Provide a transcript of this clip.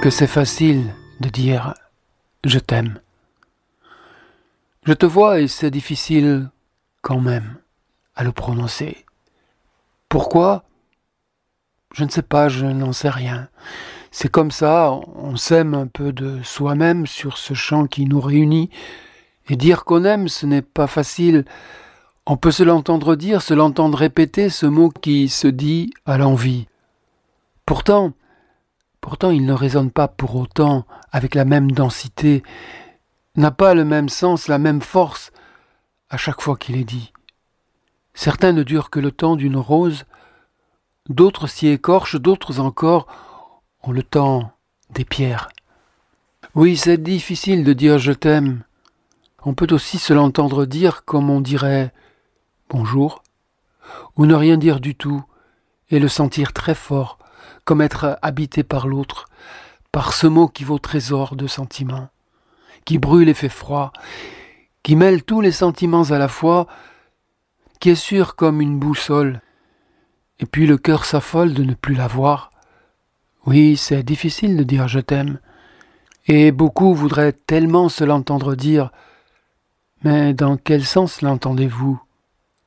que c'est facile de dire « je t'aime ». Je te vois et c'est difficile quand même à le prononcer. Pourquoi ? Je ne sais pas, je n'en sais rien. C'est comme ça, on s'aime un peu de soi-même sur ce champ qui nous réunit. Et dire qu'on aime, ce n'est pas facile. On peut se l'entendre dire, se l'entendre répéter, ce mot qui se dit à l'envi. Pourtant, il ne résonne pas pour autant avec la même densité, n'a pas le même sens, la même force à chaque fois qu'il est dit. Certains ne durent que le temps d'une rose, d'autres s'y écorchent, d'autres encore ont le temps des pierres. Oui, c'est difficile de dire « je t'aime ». On peut aussi se l'entendre dire comme on dirait « bonjour » ou ne rien dire du tout et le sentir très fort, comme être habité par l'autre, par ce mot qui vaut trésor de sentiments, qui brûle et fait froid, qui mêle tous les sentiments à la fois, qui est sûr comme une boussole, et puis le cœur s'affole de ne plus la voir. Oui, c'est difficile de dire « je t'aime », et beaucoup voudraient tellement se l'entendre dire, mais dans quel sens l'entendez-vous ?